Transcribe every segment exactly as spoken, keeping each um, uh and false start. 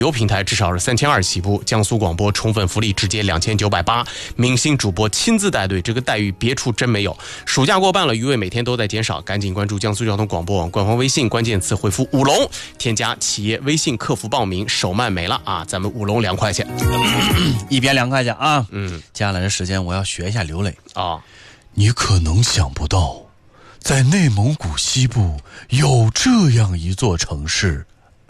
游平台至少是三千二起步，江苏广播宠粉福利直接两千九百八，明星主播亲自带队，这个待遇别处真没有。暑假过半了，鱼尾每天都在减少，赶紧关注江苏交通广播网官方微信，关键词回复五龙，添加企业微信客服报名，手慢没了啊，咱们五龙两块钱， 一边两块钱啊。 嗯， 接下来的时间我要学一下刘磊啊。 你可能想不到，在内蒙古西部有这样一座城市。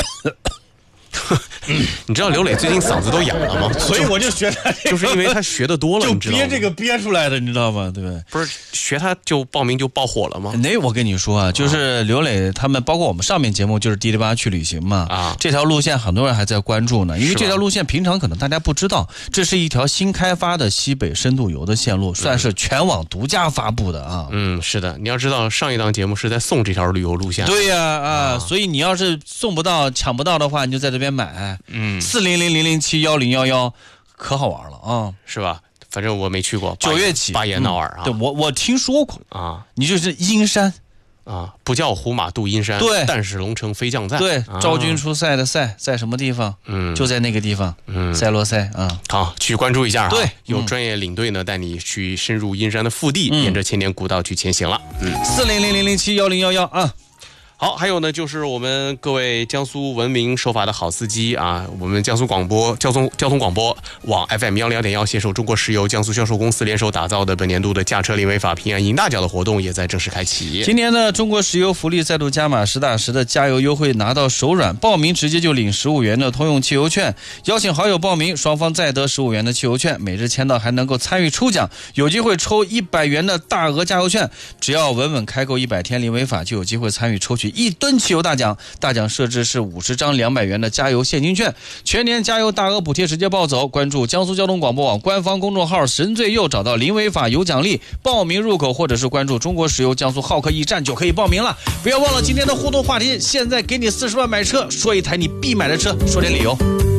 你知道刘磊最近嗓子都哑了吗？ 所以我就学他、这个， 就是因为他学的多了， 就你知道吗？ 憋这个憋出来的，你知道吗？对不对？ 不是学他就报名就爆火了吗？ 那我跟你说啊，就是刘磊他们，包括我们上面节目就是迪丽巴去旅行嘛啊，这条路线很多人还在关注呢，因为这条路线平常可能大家不知道，这是一条新开发的西北深度游的线路，算是全网独家发布的啊。 嗯，是的，你要知道上一档节目是在送这条旅游路线。 对呀 啊, 啊，所以你要是送不到、抢不到的话，你就在这边买。嗯，四零零零零七幺零幺幺，可好玩了啊， 是吧？反正我没去过。 九月起， 巴彦淖尔啊， 嗯、对我我听说过啊。 你就是阴山啊，不叫胡马度阴山， 对， 但使龙城飞将在。 对， 啊、 昭君出塞的塞在什么地方？嗯，就在那个地方，嗯，塞罗塞啊。 好，去关注一下。 对， 有专业领队呢，带你去深入阴山的腹地，嗯、沿着千年古道去前行了。嗯， 四零零零零七幺零幺幺啊。 好，还有呢，就是我们各位江苏文明守法的好司机啊，我们江苏广播交通交通广播网 F M 幺零二点幺携手中国石油江苏销售公司联手打造的本年度的驾车零违法平安赢大奖的活动也在正式开启。 今年呢，中国石油福利再度加码，实打实的加油优惠拿到手软，报名直接就领十五元的通用汽油券，邀请好友报名，双方再得十五元的汽油券，每日签到还能够参与抽奖，有机会抽一百元的大额加油券，只要稳稳开购一百天零违法，就有机会参与抽取一吨汽油大奖，大奖设置是五十张两百元的加油现金券，全年加油大额补贴直接报走。关注江苏交通广播网官方公众号神最右，找到零违法有奖励报名入口，或者是关注中国石油江苏浩克驿站就可以报名了。不要忘了今天的互动话题，现在给你四十万买车，说一台你必买的车，说点理由。